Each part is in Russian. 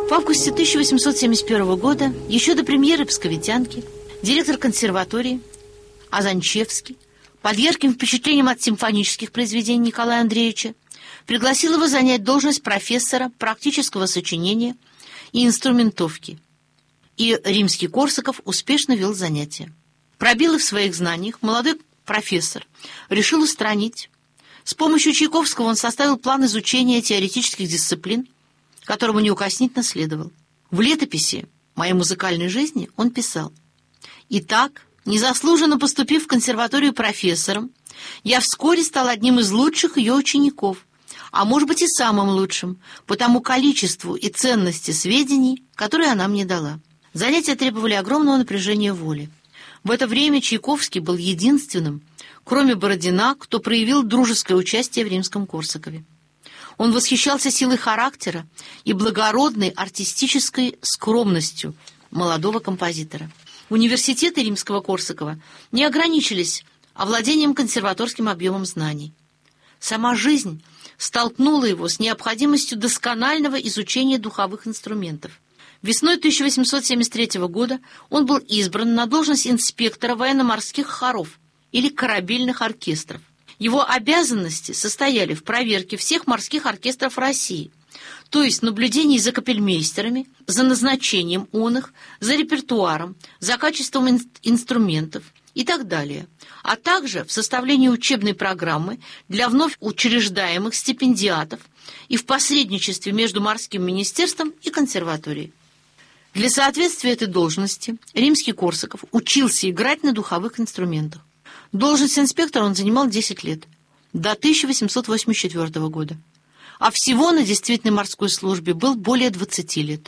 В августе 1871 года, еще до премьеры «Псковитянки», директор консерватории Азанчевский, под ярким впечатлением от симфонических произведений Николая Андреевича, пригласил его занять должность профессора практического сочинения и инструментовки. И Римский-Корсаков успешно вел занятия. Пробелы в своих знаниях молодой профессор решил устранить. С помощью Чайковского он составил план изучения теоретических дисциплин, которому неукоснительно следовал. В летописи «Моей музыкальной жизни» он писал: «Итак, незаслуженно поступив в консерваторию профессором, я вскоре стал одним из лучших ее учеников, а может быть и самым лучшим, по тому количеству и ценности сведений, которые она мне дала». Занятия требовали огромного напряжения воли. В это время Чайковский был единственным, кроме Бородина, кто проявил дружеское участие в Римском-Корсакове. Он восхищался силой характера и благородной артистической скромностью молодого композитора. Университеты Римского-Корсакова не ограничились овладением консерваторским объемом знаний. Сама жизнь столкнула его с необходимостью досконального изучения духовых инструментов. Весной 1873 года он был избран на должность инспектора военно-морских хоров или корабельных оркестров. Его обязанности состояли в проверке всех морских оркестров России, то есть наблюдении за капельмейстерами, за назначением оных, за репертуаром, за качеством инструментов и так далее, а также в составлении учебной программы для вновь учреждаемых стипендиатов и в посредничестве между морским министерством и консерваторией. Для соответствия этой должности Римский-Корсаков учился играть на духовых инструментах. Должность инспектора он занимал 10 лет, до 1884 года, а всего на действительной морской службе был более 20 лет.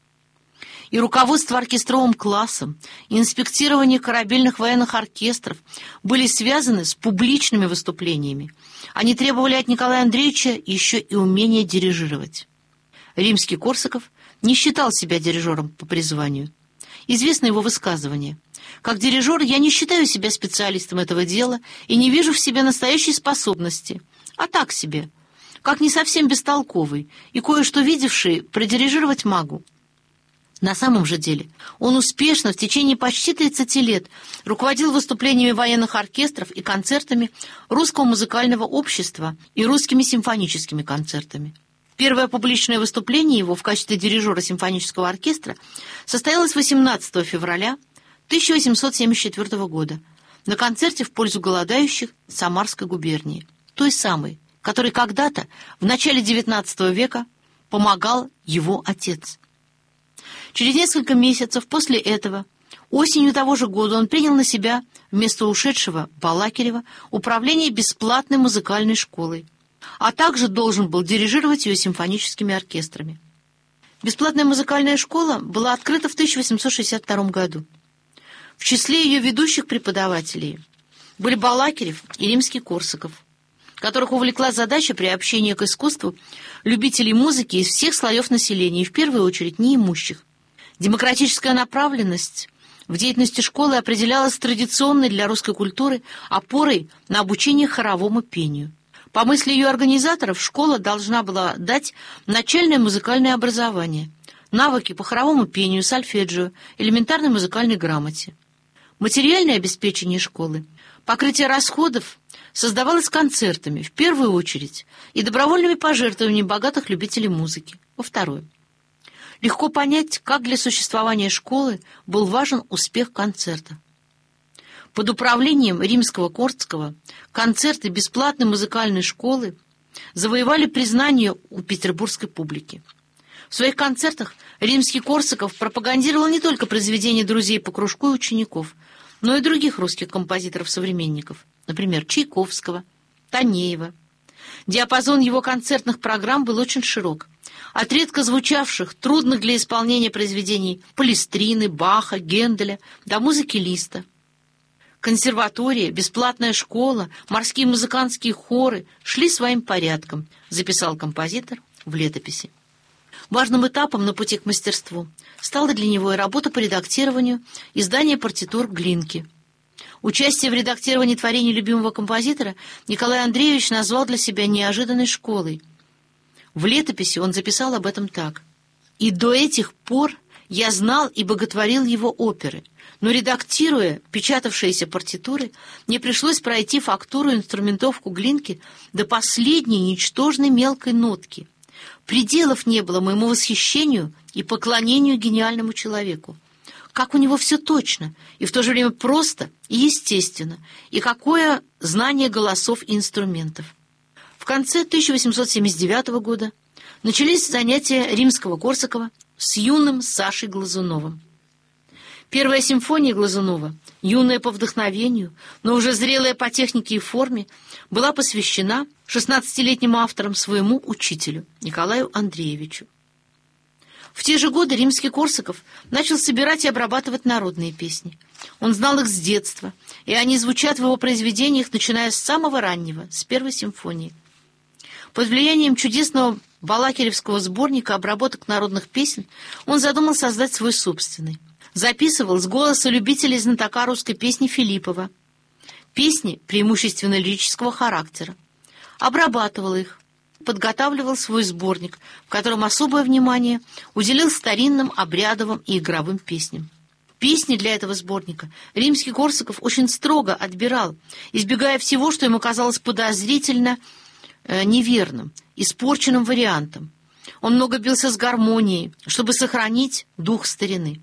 И руководство оркестровым классом, и инспектирование корабельных военных оркестров были связаны с публичными выступлениями. Они требовали от Николая Андреевича еще и умения дирижировать. Римский-Корсаков не считал себя дирижером по призванию. Известно его высказывание: «Как дирижер я не считаю себя специалистом этого дела и не вижу в себе настоящей способности, а так себе, как не совсем бестолковый и кое-что видевший, продирижировать могу». На самом же деле он успешно в течение почти 30 лет руководил выступлениями военных оркестров и концертами Русского музыкального общества и русскими симфоническими концертами. Первое публичное выступление его в качестве дирижера симфонического оркестра состоялось 18 февраля 1874 года на концерте в пользу голодающих Самарской губернии, той самой, которой когда-то, в начале XIX века, помогал его отец. Через несколько месяцев после этого, осенью того же года, он принял на себя вместо ушедшего Балакирева управление бесплатной музыкальной школой, а также должен был дирижировать ее симфоническими оркестрами. Бесплатная музыкальная школа была открыта в 1862 году. В числе ее ведущих преподавателей были Балакирев и Римский-Корсаков, которых увлекла задача приобщения к искусству любителей музыки из всех слоев населения, и в первую очередь неимущих. Демократическая направленность в деятельности школы определялась традиционной для русской культуры опорой на обучение хоровому пению. По мысли ее организаторов, школа должна была дать начальное музыкальное образование, навыки по хоровому пению, сольфеджио, элементарной музыкальной грамоте. Материальное обеспечение школы, покрытие расходов создавалось концертами, в первую очередь, и добровольными пожертвованиями богатых любителей музыки, во вторую. Легко понять, как для существования школы был важен успех концерта. Под управлением Римского-Корсакова концерты бесплатной музыкальной школы завоевали признание у петербургской публики. В своих концертах Римский-Корсаков пропагандировал не только произведения друзей по кружку и учеников, но и других русских композиторов-современников, например, Чайковского, Танеева. Диапазон его концертных программ был очень широк. От редко звучавших, трудных для исполнения произведений Палестрины, Баха, Генделя до музыки Листа. Консерватория, бесплатная школа, морские музыкантские хоры шли своим порядком, записал композитор в летописи. Важным этапом на пути к мастерству стала для него и работа по редактированию издания партитур Глинки. Участие в редактировании творений любимого композитора Николай Андреевич назвал для себя неожиданной школой. В летописи он записал об этом так: И до этих пор я знал и боготворил его оперы, но, редактируя печатавшиеся партитуры, мне пришлось пройти фактуру и инструментовку Глинки до последней ничтожной мелкой нотки. Пределов не было моему восхищению и поклонению гениальному человеку. Как у него все точно, и в то же время просто и естественно, и какое знание голосов и инструментов. В конце 1879 года начались занятия Римского-Корсакова с юным Сашей Глазуновым. Первая симфония Глазунова, юная по вдохновению, но уже зрелая по технике и форме, была посвящена 16-летним авторам своему учителю Николаю Андреевичу. В те же годы Римский-Корсаков начал собирать и обрабатывать народные песни. Он знал их с детства, и они звучат в его произведениях, начиная с самого раннего, с первой симфонии. Под влиянием чудесного балакиревского сборника обработок народных песен он задумал создать свой собственный. Записывал с голоса любителей знатока русской песни Филиппова. Песни преимущественно лирического характера. Обрабатывал их. Подготавливал свой сборник, в котором особое внимание уделил старинным, обрядовым и игровым песням. Песни для этого сборника Римский-Корсаков очень строго отбирал, избегая всего, что ему казалось подозрительно неверным, испорченным вариантом. Он много бился с гармонией, чтобы сохранить дух старины.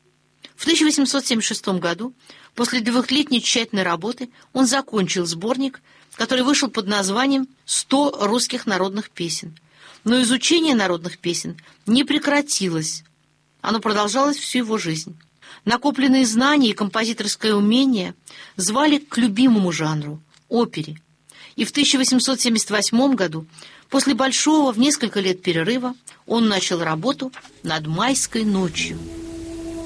В 1876 году, после 2-летней тщательной работы, он закончил сборник, который вышел под названием «100 русских народных песен». Но изучение народных песен не прекратилось. Оно продолжалось всю его жизнь. Накопленные знания и композиторское умение звали к любимому жанру – опере. И в 1878 году, после большого в несколько лет перерыва, он начал работу над «Майской ночью».